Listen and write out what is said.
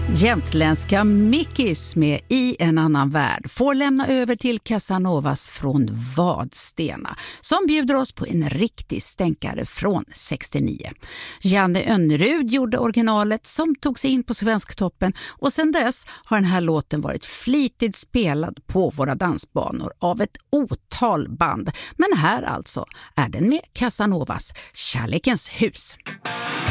Jämtländska Mickis med I en annan värld får lämna över till Casanovas från Vadstena som bjuder oss på en riktig stänkare från 69. Janne Önnerud gjorde originalet som tog sig in på Svensktoppen och sedan dess har den här låten varit flitigt spelad på våra dansbanor av ett otal band. Men här alltså är den med Casanovas Kärlekens hus.